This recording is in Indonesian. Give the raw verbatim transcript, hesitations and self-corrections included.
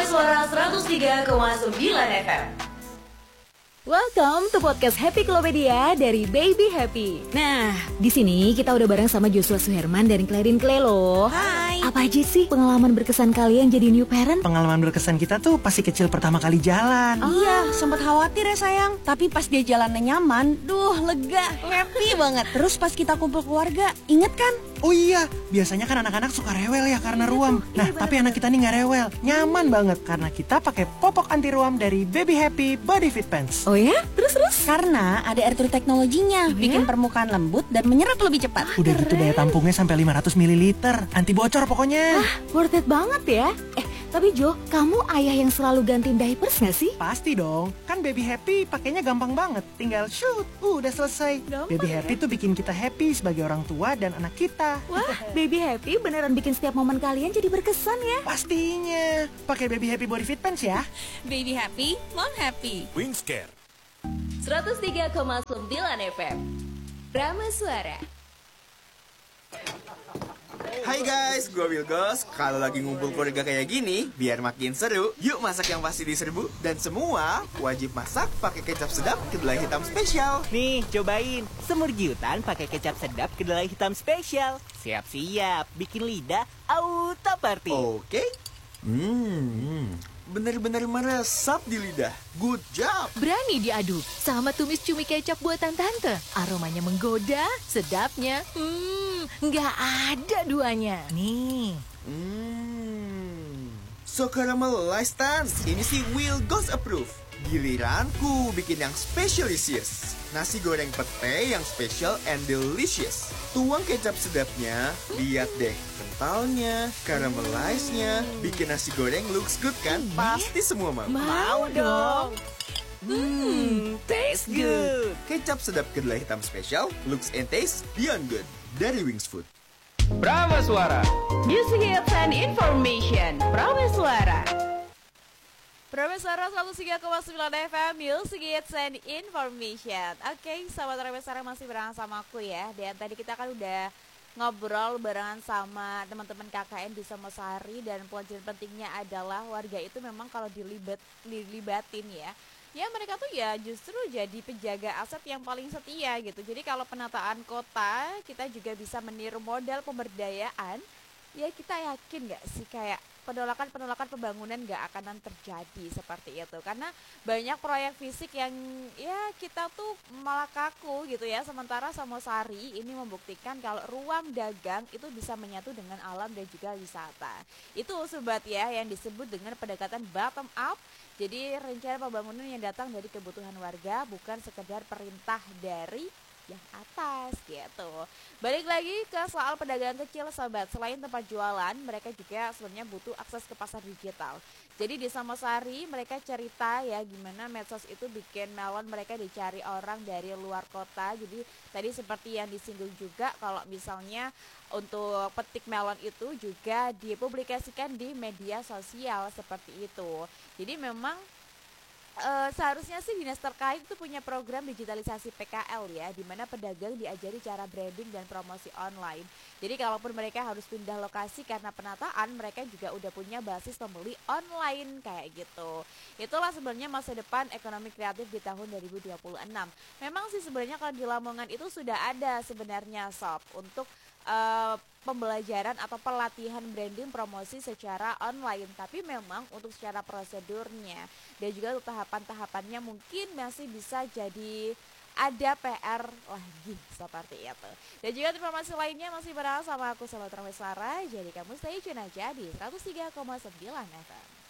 Suara seratus tiga koma sembilan F M. Welcome to podcast Happy Klopedia dari Baby Happy. Nah, di sini kita udah bareng sama Joshua Suherman dari Clarin Clay loh. Hai. Apa aja sih pengalaman berkesan kalian jadi new parent? Pengalaman berkesan kita tuh pasti kecil pertama kali jalan. Oh. Iya, sempat khawatir ya sayang. Tapi pas dia jalannya nyaman, duh lega, happy banget. Terus pas kita kumpul keluarga, inget kan? Oh iya, biasanya kan anak-anak suka rewel ya karena ruam. Nah, iya, tapi anak kita nih nggak rewel, nyaman banget karena kita pakai popok anti ruam dari Baby Happy Body Fit Pants. Oh ya? Terus-terus? Karena ada air teknologinya, Oh, bikin ya? permukaan lembut dan menyerap lebih cepat. Udah gitu daya tampungnya sampai lima ratus mililiter, anti bocor pokoknya. Wah, worth it banget ya. Eh, tapi Jo, kamu ayah yang selalu gantiin diapers gak sih? Pasti dong, kan Baby Happy pakainya gampang banget. Tinggal shoot, uh, udah selesai. Gampang Baby ya? Happy tuh bikin kita happy sebagai orang tua dan anak kita. Wah, Baby Happy beneran bikin setiap momen kalian jadi berkesan ya. Pastinya, pakai Baby Happy Body Fit Pants ya. Baby happy, mom happy. Wingscare seratus tiga koma sembilan F M. Prama Suara. Hai guys, gue Wilgos. Kalau lagi ngumpul keluarga kayak gini, biar makin seru, yuk masak yang pasti diserbu. Dan semua wajib masak pakai kecap sedap kedelai hitam spesial. Nih, cobain semur giutan pakai kecap sedap kedelai hitam spesial. Siap-siap, bikin lidah auto party. Oke. Hmm, bener-bener meresap di lidah. Good job. Berani diadu sama tumis cumi kecap buatan tante. Aromanya menggoda, sedapnya, hmm, nggak ada duanya. Nih, Hmm, so caramelized Tan. Ini sih Wilgos approve. Giliranku bikin yang specialisius. Nasi goreng pete yang special and delicious. Tuang kecap sedapnya, lihat deh kentalnya, caramelized-nya. Bikin nasi goreng looks good kan? Pasti semua mau. Mau dong. hmm, taste good. Kecap sedap kedelai hitam spesial, looks and taste beyond good. Dari Wings Food. Prama Suara. Music Hits and Information. Prama Suara. Prama Suara seratus tiga koma sembilan F M, Music Hits and Information. Oke, sahabat Prama Suara masih barengan sama aku ya. Dan tadi kita kan udah ngobrol barengan sama teman-teman K K N di Samosari. Dan pelajaran pentingnya adalah warga itu memang kalau dilibat, dilibatin ya, ya mereka tuh ya justru jadi penjaga aset yang paling setia gitu. Jadi kalau penataan kota kita juga bisa meniru modal pemberdayaan. Ya kita yakin gak sih kayak penolakan-penolakan pembangunan gak akan terjadi seperti itu. Karena banyak proyek fisik yang ya kita tuh malah kaku gitu ya. Sementara Samosari ini membuktikan kalau ruang dagang itu bisa menyatu dengan alam dan juga wisata. Itu sobat ya yang disebut dengan pendekatan bottom up. Jadi rencana pembangunan yang datang dari kebutuhan warga, bukan sekedar perintah dari yang atas gitu. Balik lagi ke soal pedagang kecil sobat. Selain tempat jualan, mereka juga sebenarnya butuh akses ke pasar digital. Jadi di Samosari mereka cerita ya gimana medsos itu bikin melon mereka dicari orang dari luar kota. Jadi tadi seperti yang disinggung juga, kalau misalnya untuk petik melon itu juga dipublikasikan di media sosial seperti itu. Jadi memang Uh, seharusnya sih dinas terkait itu punya program digitalisasi P K L ya, di mana pedagang diajari cara branding dan promosi online. Jadi kalaupun mereka harus pindah lokasi karena penataan, mereka juga udah punya basis pembeli online kayak gitu. Itulah sebenarnya masa depan ekonomi kreatif di tahun dua ribu dua puluh enam. Memang sih sebenarnya kalau di Lamongan itu sudah ada sebenarnya sob untuk uh, pembelajaran atau pelatihan branding promosi secara online, tapi memang untuk secara prosedurnya dan juga untuk tahapan-tahapannya mungkin masih bisa jadi ada P R lagi seperti itu. Dan juga informasi lainnya masih berasal sama aku Sahabat Ramesara. Jadi kamu stay tune aja di seratus tiga koma sembilan F M.